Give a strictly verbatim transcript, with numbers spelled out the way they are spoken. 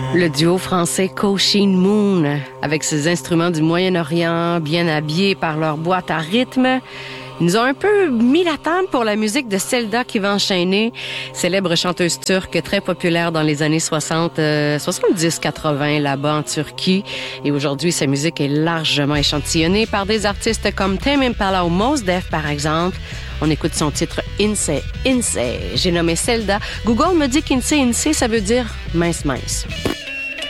Le duo français Kosheen Moon, avec ses instruments du Moyen-Orient, bien habillés par leur boîte à rythme, ils nous ont un peu mis la table pour la musique de Selda qui va enchaîner, célèbre chanteuse turque très populaire dans les années soixante, euh, soixante-dix quatre-vingts là-bas en Turquie. Et aujourd'hui, sa musique est largement échantillonnée par des artistes comme Tame Impala ou Mos Def, par exemple. On écoute son titre Insee, Insee. J'ai nommé Selda. Google me dit qu'Insee, Insee, ça veut dire mince, mince.